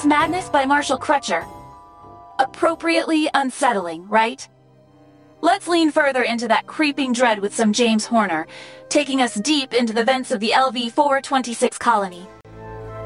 Madness by Marshall Crutcher. Appropriately unsettling, right? Let's lean further into that creeping dread with some James Horner, taking us deep into the vents of the LV-426 colony.